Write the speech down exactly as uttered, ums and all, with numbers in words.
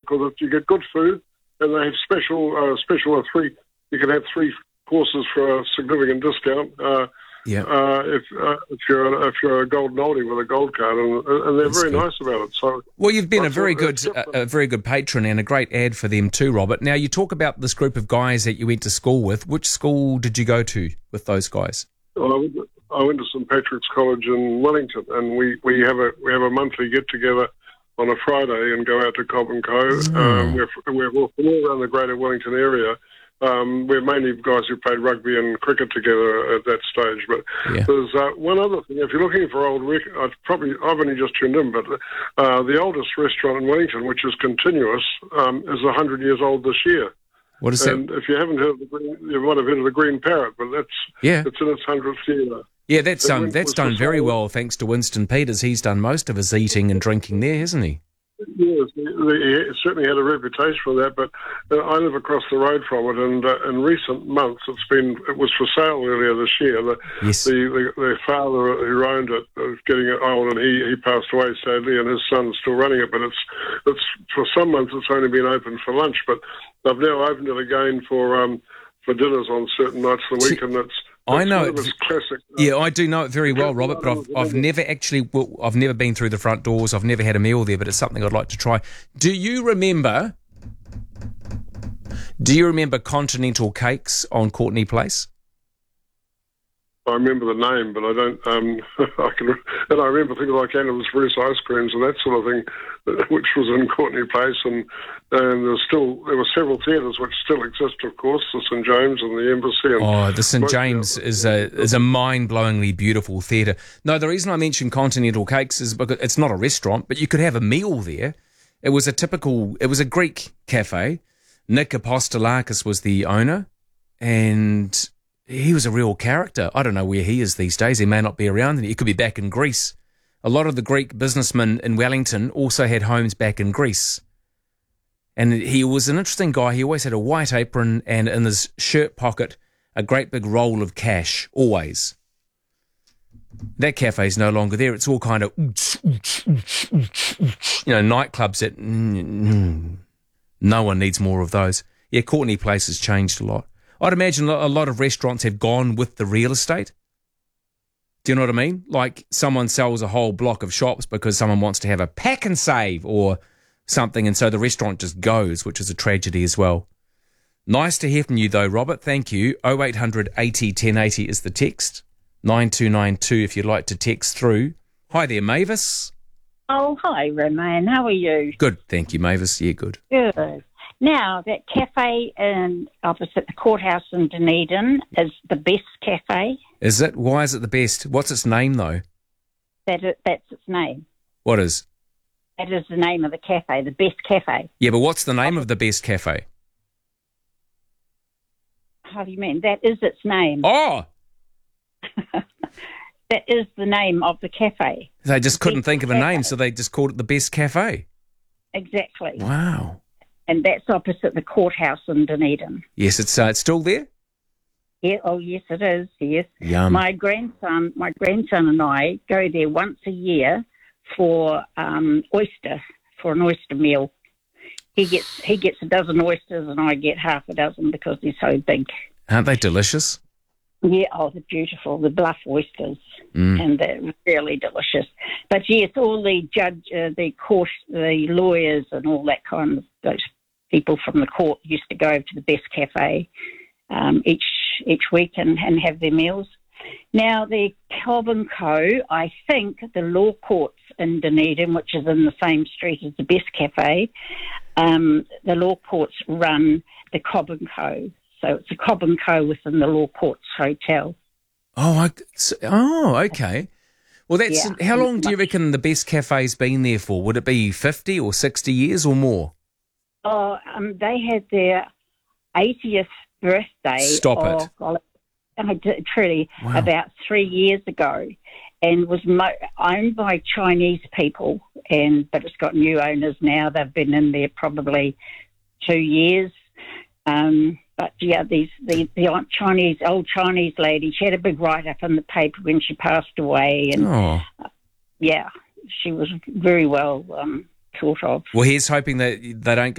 because you get good food, and they have special uh, special uh, three. You can have three courses for a significant discount. Uh, Yeah. Uh, if uh, if you're if you're a golden oldie with a gold card, and, and they're That's very good. nice about it. So, Well, you've been I a very thought good that's different. a, a very good patron and a great ad for them too, Robert. Now you talk about this group of guys that you went to school with. Which school did you go to with those guys? Well, I went, to, I went to Saint Patrick's College in Wellington, and we, we have a we have a monthly get together on a Friday and go out to Cobb and Co. Mm. Um, we're we're all around the Greater Wellington area. Um, we're mainly guys who played rugby and cricket together at that stage. But Yeah. there's uh, one other thing. If you're looking for old rec- I've probably I've only just tuned in, but uh, the oldest restaurant in Wellington, which is continuous, um, is one hundred years old this year. What is And that? if you haven't heard of the green, you might have heard of the Green Parrot, but that's Yeah. it's in its hundredth year. Yeah, that's It um, went- that's was done for very sale. well thanks to Winston Peters. He's done most of his eating and drinking there, hasn't he? Yes, he, he certainly had a reputation for that, but uh, I live across the road from it, and uh, in recent months it's been it was for sale earlier this year. The Yes. the, the, the father who owned it was getting old, and he, he passed away sadly, and his son's still running it. But it's it's for some months it's only been open for lunch, but I've now opened it again for um for dinners on certain nights of the week, See, and it's I it's know one of it- its classic. uh, Yeah, I do know it very well, Yeah, Robert, but I've, I I've know. never actually, well, I've never been through the front doors. I've never had a meal there, but it's something I'd like to try. Do you remember, do you remember Continental Cakes on Courtney Place? I remember the name, but I don't. Um, I can, and I remember things like Animals Fresh ice creams and that sort of thing, uh, which was in Courtney Place, and and there's still there were several theatres which still exist, of course, the St James and the Embassy. And Oh, the St most- James is a is a mind-blowingly beautiful theatre. No, the reason I mentioned Continental Cakes is because it's not a restaurant, but you could have a meal there. It was a typical, it was a Greek cafe. Nick Apostolakis was the owner, and he was a real character. I don't know where he is these days. He may not be around. He could be back in Greece. A lot of the Greek businessmen in Wellington also had homes back in Greece. And he was an interesting guy. He always had a white apron and in his shirt pocket a great big roll of cash, always. That cafe's no longer there. It's all kind of, you know, nightclubs that no one needs more of those. Yeah, Courtney Place has changed a lot. I'd imagine a lot of restaurants have gone with the real estate. Do you know what I mean? Like someone sells a whole block of shops because someone wants to have a pack and save or something, and so the restaurant just goes, which is a tragedy as well. Nice to hear from you though, Robert. Thank you. oh eight hundred eighty ten eighty is the text. nine two nine two if you'd like to text through. Hi there, Mavis. Oh, hi, Romain. How are you? Good, thank you, Mavis. Yeah, good. Good. Now, that cafe in opposite the courthouse in Dunedin is the best cafe. Is it? Why is it the best? What's its name though? That it, that's its name. What is? That is the name of the cafe, the best cafe. Yeah, but what's the name of the best cafe? How do you mean? That is its name. Oh, That is the name of the cafe. they just couldn't Best think of a Cafe. name, so they just called it the best cafe. Exactly. Wow. And that's opposite the courthouse in Dunedin. Yes, it's uh, it's still there. Yeah, oh, yes, it is, yes. Yum. My grandson, my grandson and I go there once a year for um, oyster, for an oyster meal. He gets he gets a dozen oysters and I get half a dozen because they're so big. Aren't they delicious? Yeah, oh, they're beautiful, the bluff oysters, Mm. and they're really delicious. But yes, all the judge, uh, the court, the lawyers and all that kind of, those people from the court used to go to the best cafe um, each each week and, and have their meals. Now, the Cobb and Co., I think the law courts in Dunedin, which is in the same street as the Best Cafe, um, the law courts run the Cobb and Co. So it's a Cobb and Co. within the law courts hotel. Oh, I, so- oh, okay. Well, that's Yeah. how long do you reckon the best cafe's been there for? Would it be fifty or sixty years or more? Oh, um, they had their eightieth birthday. Stop oh, it. God, I did, truly, Wow. about three years ago, and was mo- owned by Chinese people. And but it's got new owners now. They've been in there probably two years. Um, but yeah, these the, the old Chinese old Chinese lady. She had a big write up in the paper when she passed away, and Oh. yeah, she was very well um, thought of. Well, here's hoping that they don't